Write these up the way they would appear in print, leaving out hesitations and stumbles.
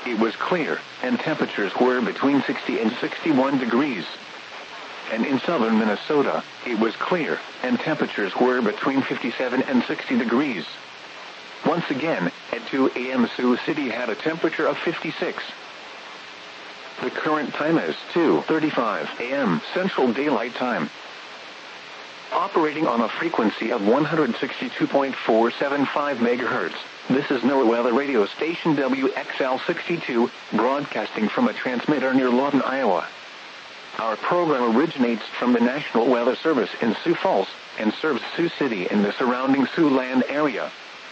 it was clear, and temperatures were between 60 and 61 degrees. And in southern Minnesota, it was clear, and temperatures were between 57 and 60 degrees. Once again, at 2 a.m. Sioux City had a temperature of 56. The current time is 2:35 a.m. Central Daylight Time. Operating on a frequency of 162.475 MHz, this is NOAA Weather Radio Station WXL62, broadcasting from a transmitter near Lawton, Iowa. Our program originates from the National Weather Service in Sioux Falls, and serves Sioux City and the surrounding Siouxland area.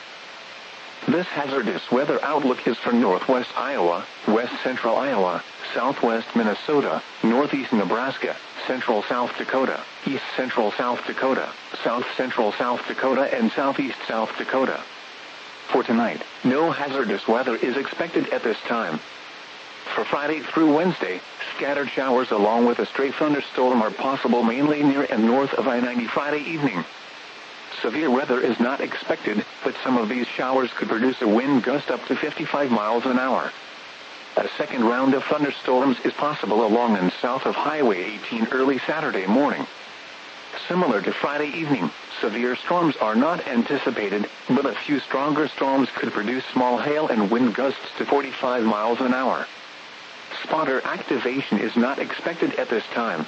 This hazardous weather outlook is for northwest Iowa, west central Iowa, southwest Minnesota, northeast Nebraska, central South Dakota, east central South Dakota, south central South Dakota, and southeast South Dakota. For tonight, no hazardous weather is expected at this time. For Friday through Wednesday, scattered showers along with a stray thunderstorm are possible mainly near and north of I-90 Friday evening. Severe weather is not expected, but some of these showers could produce a wind gust up to 55 miles an hour. A second round of thunderstorms is possible along and south of Highway 18 early Saturday morning. Similar to Friday evening, severe storms are not anticipated, but a few stronger storms could produce small hail and wind gusts to 45 miles an hour. Spotter activation is not expected at this time.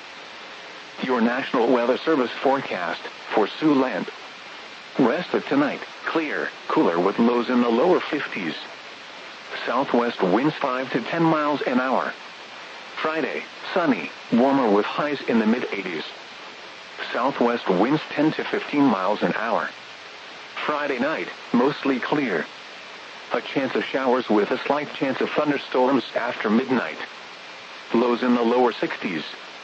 Your National Weather Service forecast for Siouxland. Rest of tonight, clear, cooler with lows in the lower 50s. Southwest winds 5 to 10 miles an hour. Friday, sunny, warmer with highs in the mid-80s. Southwest winds 10 to 15 miles an hour. Friday night, mostly clear. A chance of showers with a slight chance of thunderstorms after midnight. Lows in the lower 60s.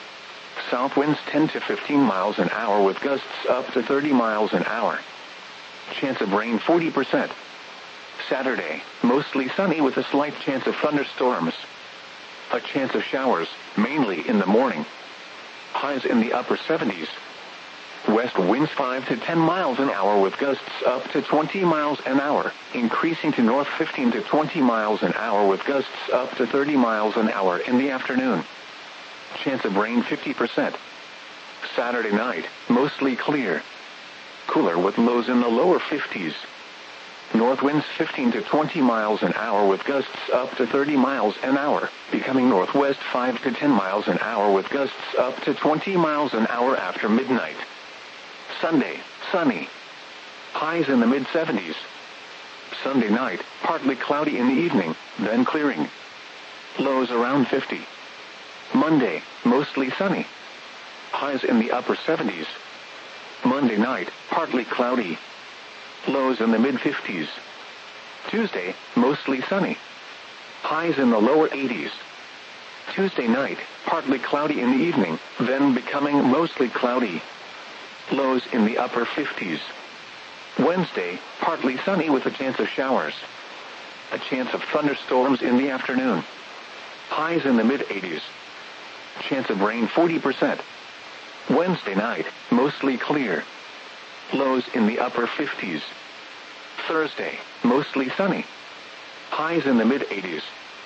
South winds 10 to 15 miles an hour with gusts up to 30 miles an hour. Chance of rain 40%. Saturday, mostly sunny with a slight chance of thunderstorms. A chance of showers, mainly in the morning. Highs in the upper 70s. West winds 5 to 10 miles an hour with gusts up to 20 miles an hour, increasing to north 15 to 20 miles an hour with gusts up to 30 miles an hour in the afternoon. Chance of rain 50%. Saturday night, mostly clear. Cooler with lows in the lower 50s. North winds 15 to 20 miles an hour with gusts up to 30 miles an hour, becoming northwest 5 to 10 miles an hour with gusts up to 20 miles an hour after midnight. Sunday, sunny. Highs in the mid-70s. Sunday night, partly cloudy in the evening, then clearing. Lows around 50. Monday, mostly sunny. Highs in the upper 70s. Monday night, partly cloudy. Lows in the mid-50s. Tuesday, mostly sunny. Highs in the lower 80s. Tuesday night, partly cloudy in the evening, then becoming mostly cloudy. Lows in the upper 50s. Wednesday, partly sunny with a chance of showers. A chance of thunderstorms in the afternoon. Highs in the mid-80s. Chance of rain 40%. Wednesday night, mostly clear. Lows in the upper 50s. Thursday, mostly sunny. Highs in the mid-80s.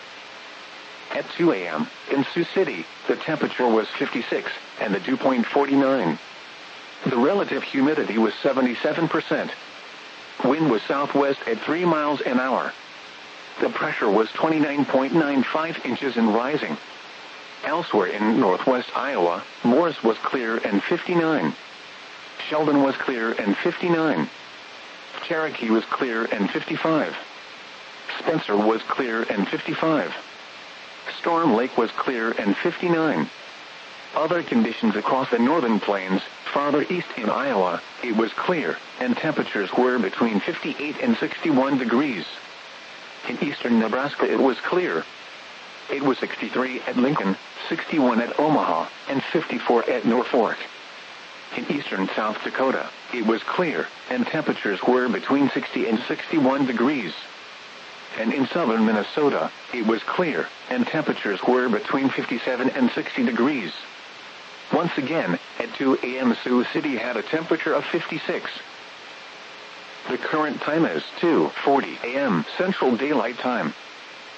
At 2 a.m., in Sioux City, the temperature was 56, and the dew point 49. The relative humidity was 77%. Wind was southwest at 3 miles an hour. The pressure was 29.95 inches and rising. Elsewhere in northwest Iowa, Morris was clear and 59. Sheldon was clear and 59. Cherokee was clear and 55. Spencer was clear and 55. Storm Lake was clear and 59. Other conditions across the northern plains, farther east in Iowa, it was clear, and temperatures were between 58 and 61 degrees. In eastern Nebraska it was clear. It was 63 at Lincoln, 61 at Omaha, and 54 at Norfolk. In eastern South Dakota, it was clear, and temperatures were between 60 and 61 degrees. And in southern Minnesota, it was clear, and temperatures were between 57 and 60 degrees. Once again, at 2 a.m. Sioux City had a temperature of 56. The current time is 2:40 a.m. Central Daylight Time.